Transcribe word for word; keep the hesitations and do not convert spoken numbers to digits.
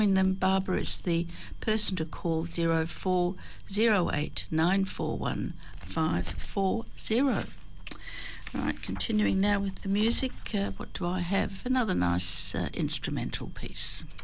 them, Barbara is the person to call zero four zero eight nine four one five four zero. Right, continuing now with the music, uh, what do I have? Another nice uh, instrumental piece.